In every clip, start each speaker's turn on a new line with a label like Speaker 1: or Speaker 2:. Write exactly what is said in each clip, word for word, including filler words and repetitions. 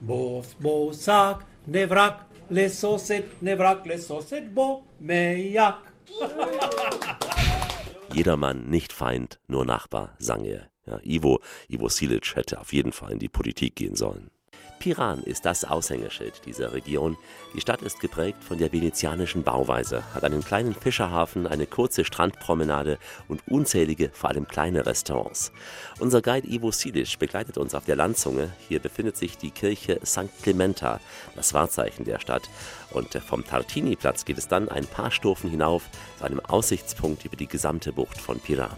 Speaker 1: Bof, bo, sak, nevrak, lesoset, nevrak, lesoset, bo, mejak.
Speaker 2: Jedermann, nicht Feind, nur Nachbar, sang er. Ja, Ivo, Ivo Silic hätte auf jeden Fall in die Politik gehen sollen. Piran ist das Aushängeschild dieser Region. Die Stadt ist geprägt von der venezianischen Bauweise, hat einen kleinen Fischerhafen, eine kurze Strandpromenade und unzählige, vor allem kleine Restaurants. Unser Guide Ivo Silic begleitet uns auf der Landzunge. Hier befindet sich die Kirche Sankt Clementa, das Wahrzeichen der Stadt. Und vom Tartini-Platz geht es dann ein paar Stufen hinauf zu einem Aussichtspunkt über die gesamte Bucht von Piran.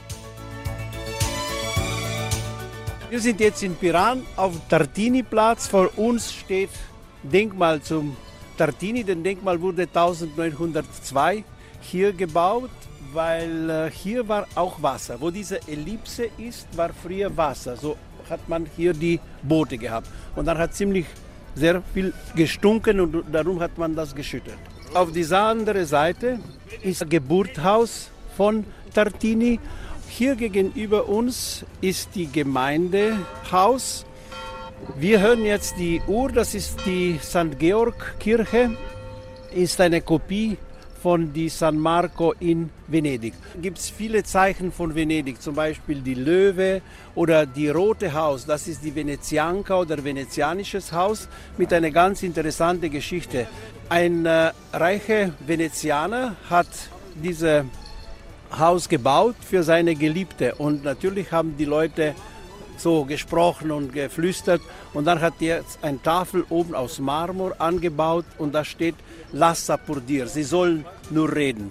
Speaker 1: Wir sind jetzt in Piran auf Tartini-Platz. Vor uns steht Denkmal zum Tartini. Das Denkmal wurde neunzehnhundertzwei hier gebaut, weil äh, hier war auch Wasser. Wo diese Ellipse ist, war früher Wasser. So hat man hier die Boote gehabt. Und dann hat ziemlich sehr viel gestunken und darum hat man das geschüttet. Auf dieser anderen Seite ist das Geburtshaus von Tartini. Hier gegenüber uns ist die Gemeindehaus. Wir hören jetzt die Uhr, das ist die Sankt Georg-Kirche, ist eine Kopie von die San Marco in Venedig. Es gibt viele Zeichen von Venedig, zum Beispiel die Löwe oder die Rote Haus, das ist die Venezianka oder venezianisches Haus mit einer ganz interessanten Geschichte. Ein äh, reicher Venezianer hat diese Haus gebaut für seine Geliebte und natürlich haben die Leute so gesprochen und geflüstert und dann hat er eine Tafel oben aus Marmor angebaut und da steht Lascia pur dir, sie sollen nur reden.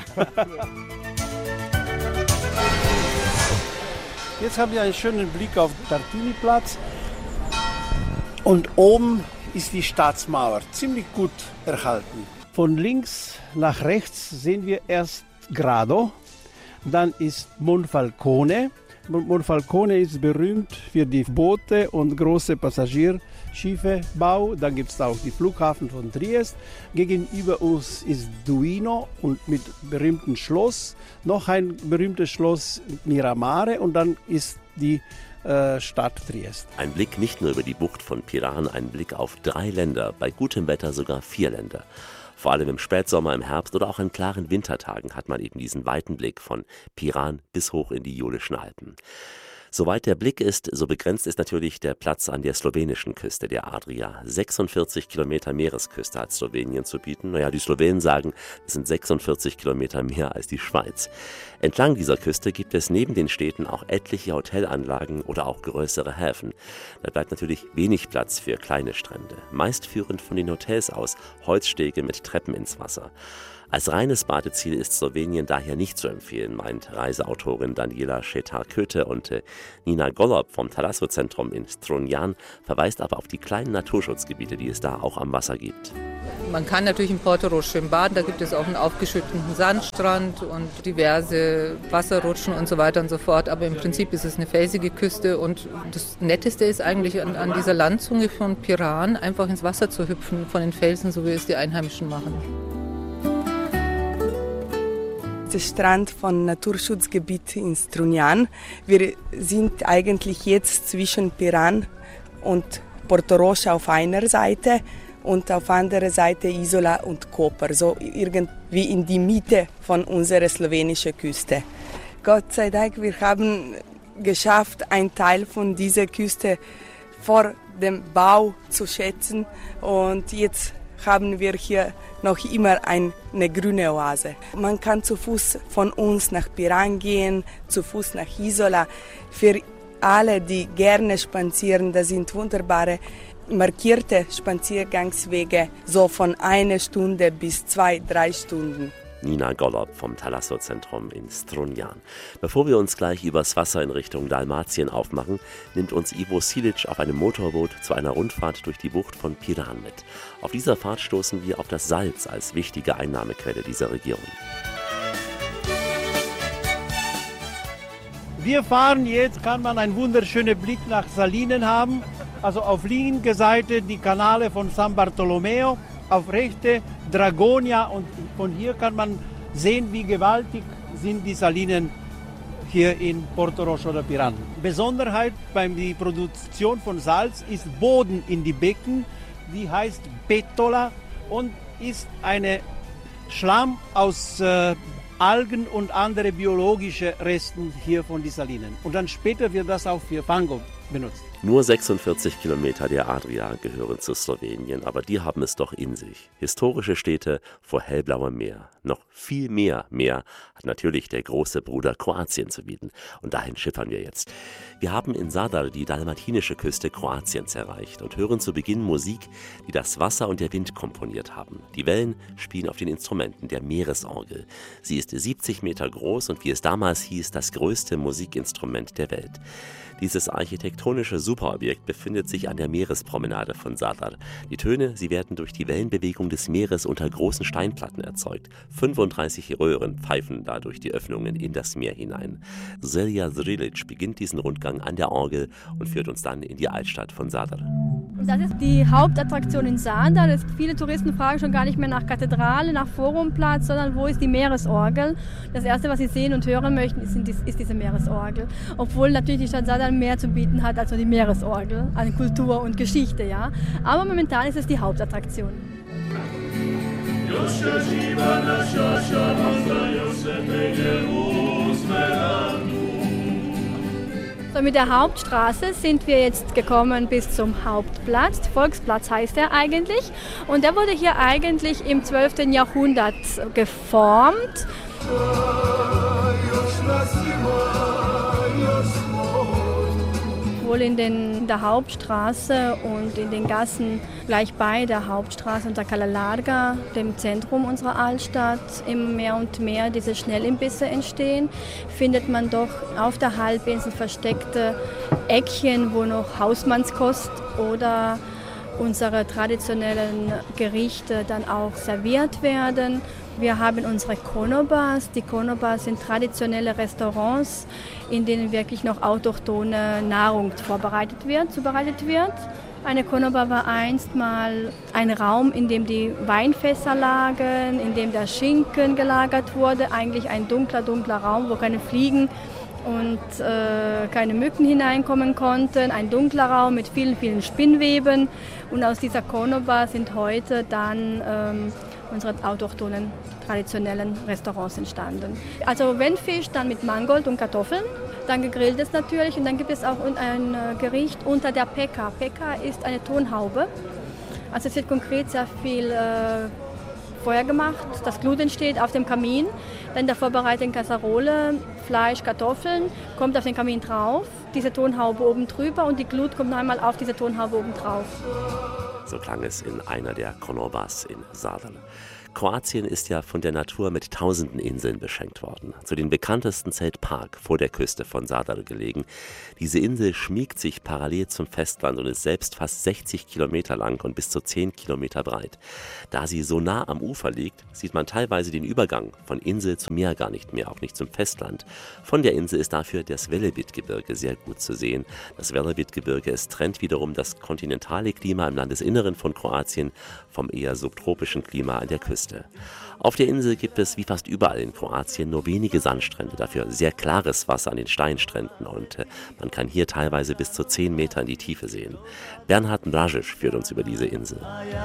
Speaker 1: Jetzt haben wir einen schönen Blick auf den Tartini-Platz und oben ist die Staatsmauer, ziemlich gut erhalten. Von links nach rechts sehen wir erst Grado. Dann ist Monfalcone. Monfalcone ist berühmt für die Boote und große Passagierschiffe-Bau. Dann gibt es auch den Flughafen von Triest. Gegenüber uns ist Duino und mit berühmtem Schloss. Noch ein berühmtes Schloss Miramare und dann ist die äh, Stadt Triest.
Speaker 2: Ein Blick nicht nur über die Bucht von Piran, ein Blick auf drei Länder, bei gutem Wetter sogar vier Länder. Vor allem im Spätsommer, im Herbst oder auch an klaren Wintertagen hat man eben diesen weiten Blick von Piran bis hoch in die Julischen Alpen. Soweit der Blick ist, so begrenzt ist natürlich der Platz an der slowenischen Küste der Adria. sechsundvierzig Kilometer Meeresküste hat Slowenien zu bieten. Naja, die Slowenen sagen, es sind sechsundvierzig Kilometer mehr als die Schweiz. Entlang dieser Küste gibt es neben den Städten auch etliche Hotelanlagen oder auch größere Häfen. Da bleibt natürlich wenig Platz für kleine Strände. Meist führend von den Hotels aus Holzstege mit Treppen ins Wasser. Als reines Badeziel ist Slowenien daher nicht zu empfehlen, meint Reiseautorin Daniela Šetar-Köthe und äh, Nina Golob vom Thalasso-Zentrum in Strunjan verweist aber auf die kleinen Naturschutzgebiete, die es da auch am Wasser gibt.
Speaker 3: Man kann natürlich in Portorož schön baden, da gibt es auch einen aufgeschütteten Sandstrand und diverse Wasserrutschen und so weiter und so fort, aber im Prinzip ist es eine felsige Küste und das Netteste ist eigentlich an, an dieser Landzunge von Piran einfach ins Wasser zu hüpfen von den Felsen, so wie es die Einheimischen machen.
Speaker 4: Der Strand von Naturschutzgebiet in Strunjan. Wir sind eigentlich jetzt zwischen Piran und Portorož auf einer Seite und auf anderer Seite Isola und Koper, so irgendwie in die Mitte von unserer slowenischen Küste. Gott sei Dank, wir haben geschafft, einen Teil von dieser Küste vor dem Bau zu schätzen und jetzt haben wir hier noch immer eine grüne Oase. Man kann zu Fuß von uns nach Piran gehen, zu Fuß nach Isola. Für alle, die gerne spazieren, das sind wunderbare markierte Spaziergangswege, so von einer Stunde bis zwei, drei Stunden.
Speaker 2: Nina Golob vom Thalasso-Zentrum in Strunjan. Bevor wir uns gleich übers Wasser in Richtung Dalmatien aufmachen, nimmt uns Ivo Silic auf einem Motorboot zu einer Rundfahrt durch die Bucht von Piran mit. Auf dieser Fahrt stoßen wir auf das Salz als wichtige Einnahmequelle dieser Region.
Speaker 1: Wir fahren jetzt, kann man einen wunderschönen Blick nach Salinen haben. Also auf linker Seite die Kanäle von San Bartolomeo, auf rechte Dragonia und von hier kann man sehen, wie gewaltig sind die Salinen hier in Porto Rosso oder Piran. Besonderheit beim die Produktion von Salz ist Boden in die Becken, die heißt Bettola und ist eine Schlamm aus äh, Algen und andere biologische Resten hier von den Salinen. Und dann später wird das auch für Fango benutzt.
Speaker 2: Nur sechsundvierzig Kilometer der Adria gehören zu Slowenien, aber die haben es doch in sich. Historische Städte vor hellblauem Meer. Noch viel mehr Meer hat natürlich der große Bruder Kroatien zu bieten. Und dahin schippern wir jetzt. Wir haben in Zadar die dalmatinische Küste Kroatiens erreicht und hören zu Beginn Musik, die das Wasser und der Wind komponiert haben. Die Wellen spielen auf den Instrumenten der Meeresorgel. Sie ist siebzig Meter groß und wie es damals hieß, das größte Musikinstrument der Welt. Dieses architektonische Superobjekt befindet sich an der Meerespromenade von Zadar. Die Töne, sie werden durch die Wellenbewegung des Meeres unter großen Steinplatten erzeugt. fünfunddreißig Röhren pfeifen da durch die Öffnungen in das Meer hinein. Selja Zrilic beginnt diesen Rundgang an der Orgel und führt uns dann in die Altstadt von Zadar.
Speaker 5: Das ist die Hauptattraktion in Zadar. Das, viele Touristen fragen schon gar nicht mehr nach Kathedrale, nach Forumplatz, sondern wo ist die Meeresorgel? Das Erste, was sie sehen und hören möchten, ist, ist diese Meeresorgel. Obwohl natürlich die Stadt Zadar mehr zu bieten hat als nur die Meeresorgel an Kultur und Geschichte. Ja? Aber momentan ist es die Hauptattraktion. So, mit der Hauptstraße sind wir jetzt gekommen bis zum Hauptplatz. Volksplatz heißt er eigentlich. Und der wurde hier eigentlich im zwölften Jahrhundert geformt. Wohl in, den, in der Hauptstraße und in den Gassen gleich bei der Hauptstraße und der Cala Larga, dem Zentrum unserer Altstadt, immer mehr und mehr diese Schnellimbisse entstehen, findet man doch auf der Halbinsel versteckte Eckchen, wo noch Hausmannskost oder unsere traditionellen Gerichte dann auch serviert werden. Wir haben unsere Konobas. Die Konobas sind traditionelle Restaurants, in denen wirklich noch autochthone Nahrung vorbereitet wird, zubereitet wird. Eine Konoba war einst mal ein Raum, in dem die Weinfässer lagen, in dem der Schinken gelagert wurde. Eigentlich ein dunkler, dunkler Raum, wo keine Fliegen und äh, keine Mücken hineinkommen konnten. Ein dunkler Raum mit vielen, vielen Spinnweben. Und aus dieser Konoba sind heute dann ähm, unsere autochthonen, traditionellen Restaurants entstanden. Also wenn Fisch, dann mit Mangold und Kartoffeln, dann gegrilltes natürlich und dann gibt es auch ein Gericht unter der Peka. Peka ist eine Tonhaube, also es wird konkret sehr viel äh, Feuer gemacht, das Glut entsteht auf dem Kamin, dann in der vorbereiteten Kasserole, Fleisch, Kartoffeln, kommt auf den Kamin drauf, diese Tonhaube oben drüber und die Glut kommt noch einmal auf diese Tonhaube oben drauf.
Speaker 2: So klang es in einer der Konobas in Zadar. Kroatien ist ja von der Natur mit tausenden Inseln beschenkt worden. Zu den bekanntesten zählt Pag, vor der Küste von Zadar gelegen. Diese Insel schmiegt sich parallel zum Festland und ist selbst fast sechzig Kilometer lang und bis zu zehn Kilometer breit. Da sie so nah am Ufer liegt, sieht man teilweise den Übergang von Insel zum Meer gar nicht mehr, auch nicht zum Festland. Von der Insel ist dafür das Velebit-Gebirge sehr gut zu sehen. Das Velebit-Gebirge, es trennt wiederum das kontinentale Klima im Landesinneren von Kroatien vom eher subtropischen Klima an der Küste. Auf der Insel gibt es wie fast überall in Kroatien nur wenige Sandstrände, dafür sehr klares Wasser an den Steinstränden und äh, man kann hier teilweise bis zu zehn Meter in die Tiefe sehen. Bernhard Mražić führt uns über diese Insel.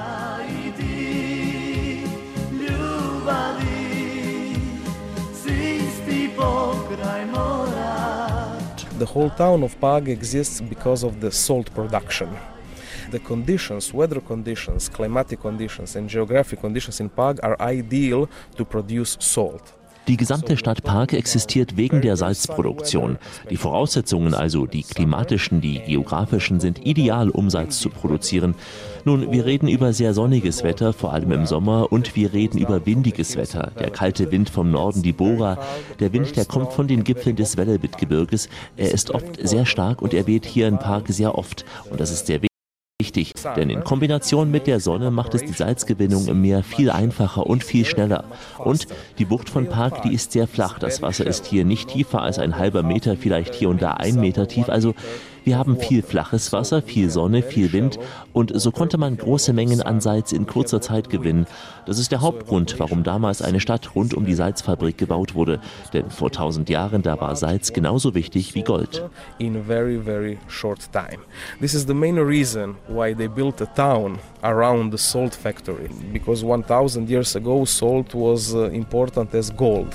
Speaker 6: The whole town of Pag exists because of the salt production. The conditions, weather conditions, climatic conditions and geographic conditions in Pag are ideal to produce salt.
Speaker 7: Die gesamte Stadt Pag existiert wegen der Salzproduktion. Die Voraussetzungen, also die klimatischen, die geografischen, sind ideal, um Salz zu produzieren. Nun, wir reden über sehr sonniges Wetter, vor allem im Sommer, und wir reden über windiges Wetter. Der kalte Wind vom Norden, die Bora, der Wind, der kommt von den Gipfeln des Velebit-Gebirges. Er ist oft sehr stark und er weht hier in Pag sehr oft. Und das ist sehr wichtig. Wichtig, denn in Kombination mit der Sonne macht es die Salzgewinnung im Meer viel einfacher und viel schneller. Und die Bucht von Pag, die ist sehr flach. Das Wasser ist hier nicht tiefer als ein halber Meter, vielleicht hier und da ein Meter tief. Also Wir haben viel flaches Wasser, viel Sonne, viel Wind und so konnte man große Mengen an Salz in kurzer Zeit gewinnen. Das ist der Hauptgrund, warum damals eine Stadt rund um die Salzfabrik gebaut wurde. Denn vor tausend Jahren, da war Salz genauso wichtig wie Gold.
Speaker 6: In a very, very short time. This is the main reason why they built a town around the salt factory. Because one thousand years ago salt was uh, important as gold.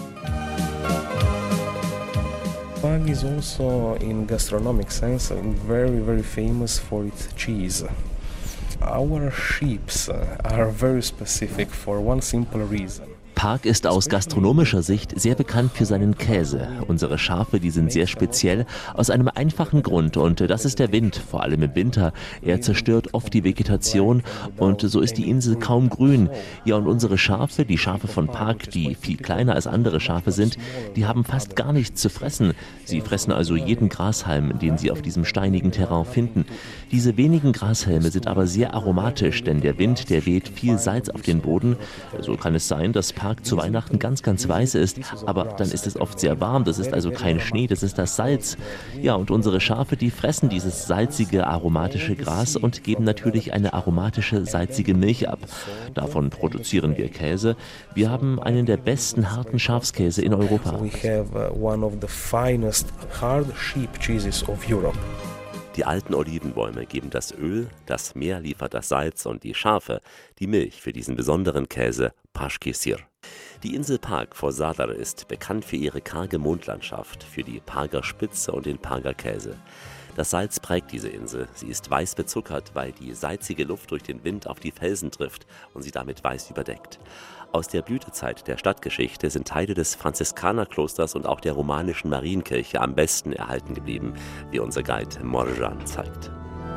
Speaker 6: Pag is also, in gastronomic sense, very, very famous for its cheese. Our sheeps are very specific for one simple reason.
Speaker 7: Pag ist aus gastronomischer Sicht sehr bekannt für seinen Käse. Unsere Schafe, die sind sehr speziell, aus einem einfachen Grund und das ist der Wind, vor allem im Winter. Er zerstört oft die Vegetation und so ist die Insel kaum grün. Ja, und unsere Schafe, die Schafe von Pag, die viel kleiner als andere Schafe sind, die haben fast gar nichts zu fressen. Sie fressen also jeden Grashalm, den sie auf diesem steinigen Terrain finden. Diese wenigen Grashalme sind aber sehr aromatisch, denn der Wind, der weht viel Salz auf den Boden. So kann es sein, dass Pag zu Weihnachten ganz, ganz weiß ist, aber dann ist es oft sehr warm, das ist also kein Schnee, das ist das Salz. Ja, und unsere Schafe, die fressen dieses salzige, aromatische Gras und geben natürlich eine aromatische, salzige Milch ab. Davon produzieren wir Käse. Wir haben einen der besten harten Schafskäse in Europa.
Speaker 6: We have one of the finest hard sheep cheeses of Europe.
Speaker 2: Die alten Olivenbäume geben das Öl, das Meer liefert das Salz und die Schafe die Milch für diesen besonderen Käse Pashkesir. Die Insel Pag vor Zadar ist bekannt für ihre karge Mondlandschaft, für die Pager Spitze und den Pager Käse. Das Salz prägt diese Insel. Sie ist weiß bezuckert, weil die salzige Luft durch den Wind auf die Felsen trifft und sie damit weiß überdeckt. Aus der Blütezeit der Stadtgeschichte sind Teile des Franziskanerklosters und auch der romanischen Marienkirche am besten erhalten geblieben, wie unser Guide Morjan zeigt.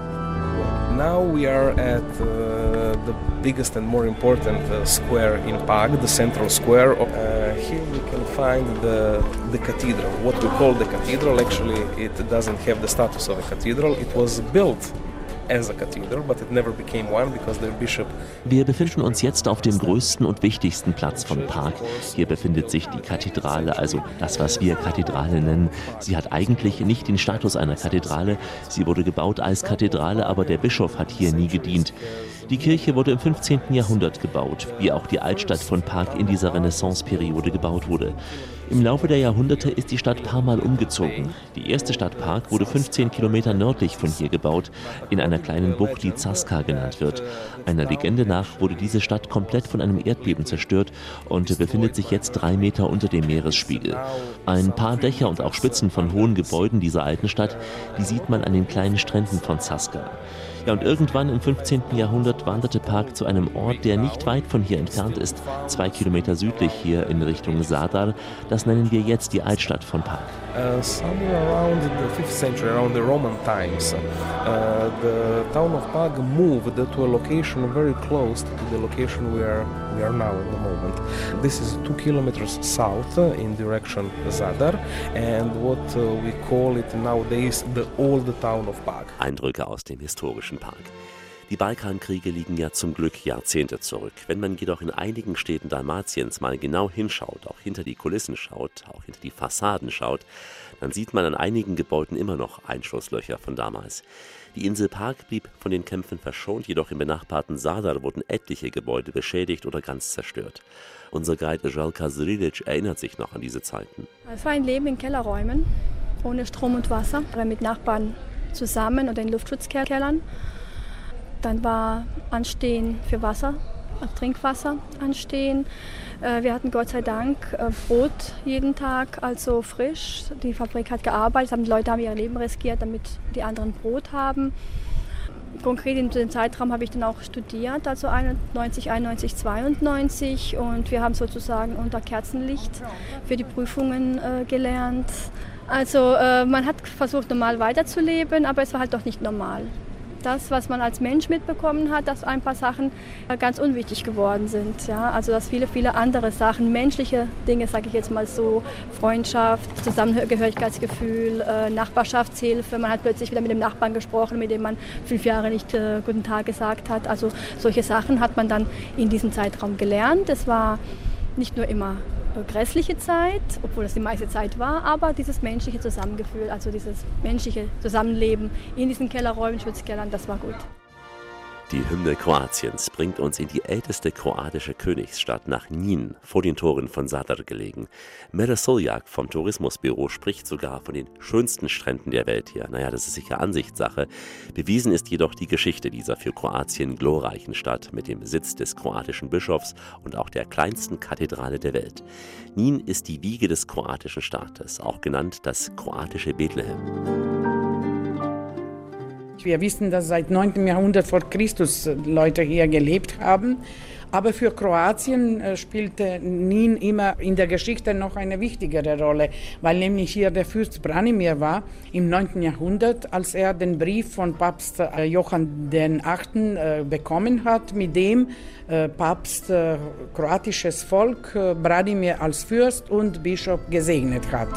Speaker 6: Now we are at uh, the biggest and more important uh, square in Pag, the central square. Uh, here we can find the, the cathedral. What we call the cathedral, actually it doesn't have the status of a cathedral. It was built as a cathedral, but it never became one because their bishop.
Speaker 7: Wir befinden uns jetzt auf dem größten und wichtigsten Platz von Pag. Hier befindet sich die Kathedrale, also das, was wir Kathedrale nennen. Sie hat eigentlich nicht den Status einer Kathedrale. Sie wurde gebaut als Kathedrale, aber der Bischof hat hier nie gedient. Die Kirche wurde im fünfzehnten Jahrhundert gebaut, wie auch die Altstadt von Pag in dieser Renaissance-Periode gebaut wurde. Im Laufe der Jahrhunderte ist die Stadt ein paar Mal umgezogen. Die erste Stadt Pag wurde fünfzehn Kilometer nördlich von hier gebaut, in einer kleinen Bucht, die Zaska genannt wird. Einer Legende nach wurde diese Stadt komplett von einem Erdbeben zerstört und befindet sich jetzt drei Meter unter dem Meeresspiegel. Ein paar Dächer und auch Spitzen von hohen Gebäuden dieser alten Stadt, die sieht man an den kleinen Stränden von Zaska. Ja, und irgendwann im fünfzehnten Jahrhundert wanderte Pag zu einem Ort, der nicht weit von hier entfernt ist, zwei Kilometer südlich hier in Richtung Zadar. Das nennen wir jetzt die Altstadt von Pag.
Speaker 6: Uh, somewhere around the fifth century, around the Roman times, uh, the town of Pag moved to a location very close to the location where we are now at the moment. This is two kilometers south uh, in direction Zadar, and what uh, we call it nowadays the old town of Pag.
Speaker 2: Eindrücke aus dem historischen Pag. Die Balkankriege liegen ja zum Glück Jahrzehnte zurück. Wenn man jedoch in einigen Städten Dalmatiens mal genau hinschaut, auch hinter die Kulissen schaut, auch hinter die Fassaden schaut, dann sieht man an einigen Gebäuden immer noch Einschusslöcher von damals. Die Insel Pag blieb von den Kämpfen verschont, jedoch im benachbarten Zadar wurden etliche Gebäude beschädigt oder ganz zerstört. Unser Guide Željka Zrilić erinnert sich noch an diese Zeiten.
Speaker 5: Es war ein Leben in Kellerräumen, ohne Strom und Wasser, mit Nachbarn zusammen oder in Luftschutzkellern. Dann war Anstehen für Wasser, Trinkwasser anstehen. Wir hatten Gott sei Dank Brot jeden Tag, also frisch. Die Fabrik hat gearbeitet, die Leute haben ihr Leben riskiert, damit die anderen Brot haben. Konkret in dem Zeitraum habe ich dann auch studiert, also neunzig, einundneunzig, zweiundneunzig. Und wir haben sozusagen unter Kerzenlicht für die Prüfungen äh, gelernt. Also äh, man hat versucht, normal weiterzuleben, aber es war halt doch nicht normal. Das, was man als Mensch mitbekommen hat, dass ein paar Sachen ganz unwichtig geworden sind. Ja? Also dass viele, viele andere Sachen, menschliche Dinge, sage ich jetzt mal so, Freundschaft, Zusammengehörigkeitsgefühl, äh, Nachbarschaftshilfe. Man hat plötzlich wieder mit dem Nachbarn gesprochen, mit dem man fünf Jahre nicht äh, Guten Tag gesagt hat. Also solche Sachen hat man dann in diesem Zeitraum gelernt. Es war nicht nur immer grässliche Zeit, obwohl es die meiste Zeit war, aber dieses menschliche Zusammengefühl, also dieses menschliche Zusammenleben in diesen Kellerräumen, Schutzkellern, das war gut.
Speaker 2: Die Hymne Kroatiens bringt uns in die älteste kroatische Königsstadt nach Nin, vor den Toren von Zadar gelegen. Mele Soljak vom Tourismusbüro spricht sogar von den schönsten Stränden der Welt hier. Naja, das ist sicher Ansichtssache. Bewiesen ist jedoch die Geschichte dieser für Kroatien glorreichen Stadt mit dem Sitz des kroatischen Bischofs und auch der kleinsten Kathedrale der Welt. Nin ist die Wiege des kroatischen Staates, auch genannt das kroatische Bethlehem.
Speaker 8: Wir wissen, dass seit neunten Jahrhundert vor Christus Leute hier gelebt haben. Aber für Kroatien spielte Nin immer in der Geschichte noch eine wichtigere Rolle, weil nämlich hier der Fürst Branimir war im neunten Jahrhundert, als er den Brief von Papst Johann der Achte bekommen hat, mit dem Papst kroatisches Volk Branimir als Fürst und Bischof gesegnet hat.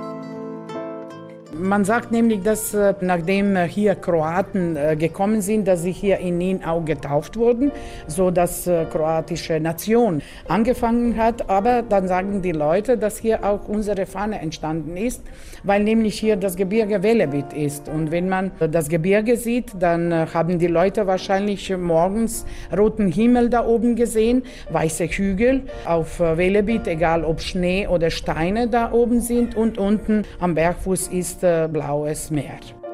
Speaker 8: Man sagt nämlich, dass nachdem hier Kroaten gekommen sind, dass sie hier in Nin auch getauft wurden, so dass kroatische Nation angefangen hat. Aber dann sagen die Leute, dass hier auch unsere Fahne entstanden ist, weil nämlich hier das Gebirge Velebit ist. Und wenn man das Gebirge sieht, dann haben die Leute wahrscheinlich morgens roten Himmel da oben gesehen, weiße Hügel auf Velebit, egal ob Schnee oder Steine da oben sind. Und unten am Bergfuß ist blaues Meer.